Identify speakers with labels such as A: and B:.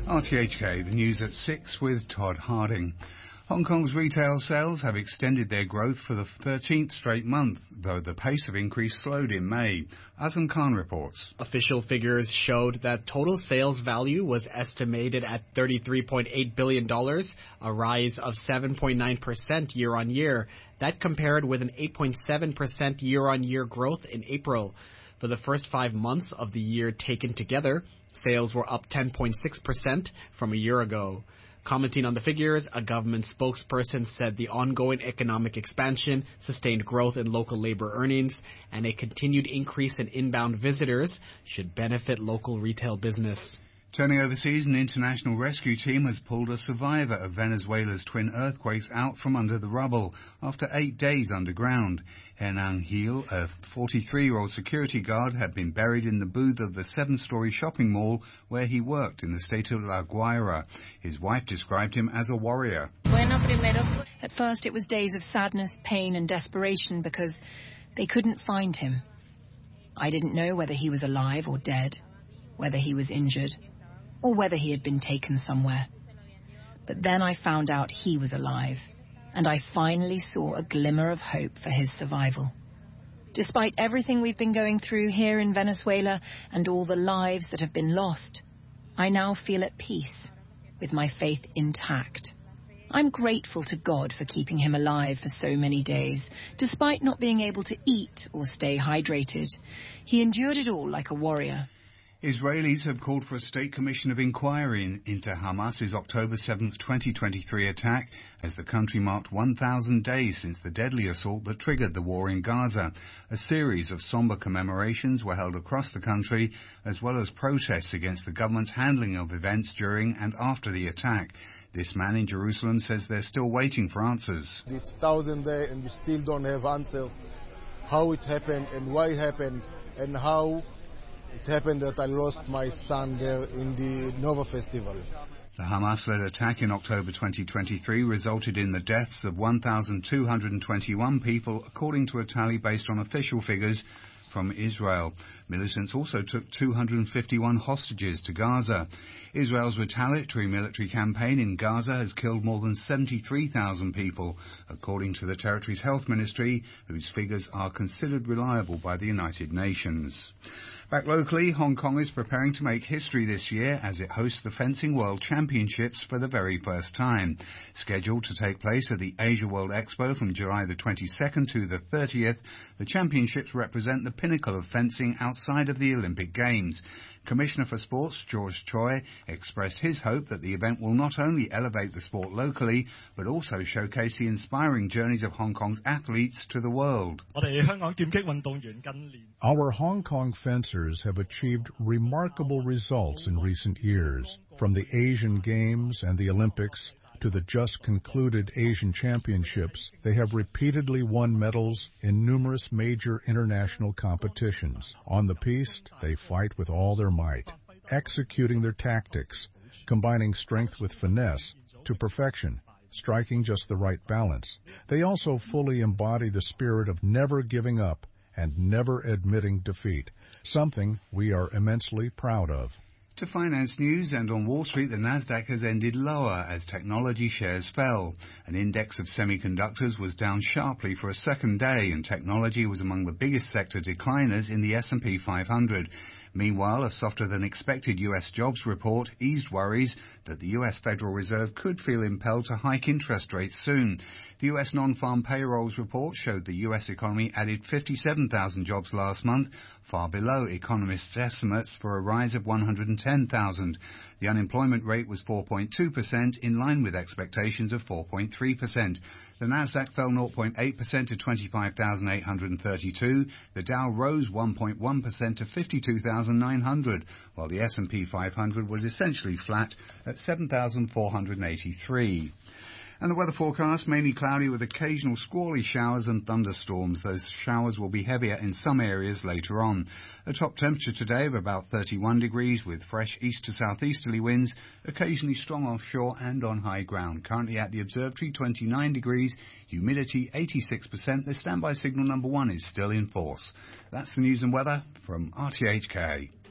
A: RTHK, the news at 6 with Todd Harding. Hong Kong's retail sales have extended their growth for the 13th straight month, though the pace of increase slowed in May. Azam Khan reports.
B: Official figures showed that total sales value was estimated at $33.8 billion, a rise of 7.9% year-on-year. That compared with an 8.7% year-on-year growth in April. For the first 5 months of the year taken together, sales were up 10.6% from a year ago. Commenting on the figures, a government spokesperson said the ongoing economic expansion, sustained growth in local labor earnings, and a continued increase in inbound visitors should benefit local retail business.
A: Turning overseas, an international rescue team has pulled a survivor of Venezuela's twin earthquakes out from under the rubble after 8 days underground. Hernan Gil, a 43-year-old security guard, had been buried in the booth of the 7-story shopping mall where he worked in the state of La Guaira. His wife described him as a warrior.
C: At first it was days of sadness, pain and desperation because they couldn't find him. I didn't know whether he was alive or dead, whether he was injured, or whether he had been taken somewhere. But then I found out he was alive, and I finally saw a glimmer of hope for his survival. Despite everything we've been going through here in Venezuela and all the lives that have been lost, I now feel at peace, with my faith intact. I'm grateful to God for keeping him alive for so many days, despite not being able to eat or stay hydrated. He endured it all like a warrior.
A: Israelis have called for a state commission of inquiry into Hamas's October 7, 2023 attack as the country marked 1,000 days since the deadly assault that triggered the war in Gaza. A series of somber commemorations were held across the country, as well as protests against the government's handling of events during and after the attack. This man in Jerusalem says they're still waiting for answers.
D: It's 1,000 days and we still don't have answers. How it happened and why it happened and how it happened that I lost my son there in the Nova Festival.
A: The Hamas-led attack in October 2023 resulted in the deaths of 1,221 people, according to a tally based on official figures from Israel. Militants also took 251 hostages to Gaza. Israel's retaliatory military campaign in Gaza has killed more than 73,000 people, according to the territory's health ministry, whose figures are considered reliable by the United Nations. Back locally, Hong Kong is preparing to make history this year as it hosts the Fencing World Championships for the very first time. Scheduled to take place at the Asia World Expo from July the 22nd to the 30th, the championships represent the pinnacle of fencing outside of the Olympic Games. Commissioner for Sports, George Choi, expressed his hope that the event will not only elevate the sport locally, but also showcase the inspiring journeys of Hong Kong's athletes to the world.
E: Our Hong Kong fencers have achieved remarkable results in recent years, from the Asian Games and the Olympics to the just concluded Asian Championships. They have repeatedly won medals in numerous major international competitions. On the piste, they fight with all their might, executing their tactics, combining strength with finesse to perfection, striking just the right balance. They also fully embody the spirit of never giving up and never admitting defeat, something we are immensely proud of.
A: To finance news, and on Wall Street, the Nasdaq has ended lower as technology shares fell. An index of semiconductors was down sharply for a second day, and technology was among the biggest sector decliners in the S&P 500. Meanwhile, a softer-than-expected U.S. jobs report eased worries that the U.S. Federal Reserve could feel impelled to hike interest rates soon. The U.S. non-farm payrolls report showed the U.S. economy added 57,000 jobs last month, far below economists' estimates for a rise of 110,000. The unemployment rate was 4.2%, in line with expectations of 4.3%. The Nasdaq fell 0.8% to 25,832. The Dow rose 1.1% to 52,900, while the S&P 500 was essentially flat at 7,483. And the weather forecast, mainly cloudy with occasional squally showers and thunderstorms. Those showers will be heavier in some areas later on. A top temperature today of about 31 degrees with fresh east to southeasterly winds, occasionally strong offshore and on high ground. Currently at the observatory, 29 degrees, humidity 86%. The standby signal number 1 is still in force. That's the news and weather from RTHK.